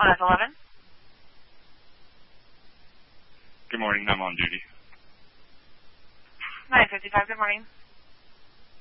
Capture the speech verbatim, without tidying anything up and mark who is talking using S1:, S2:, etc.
S1: one S eleven.
S2: Good morning. I'm on duty.
S1: nine fifty-five, good morning.